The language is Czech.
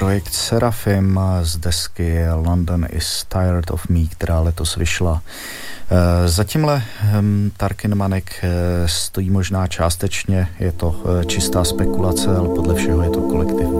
projekt Seraphim z desky London is Tired of Me, která letos vyšla. Za tímhle Tarkin Manek stojí možná částečně, je to čistá spekulace, ale podle všeho je to kolektiv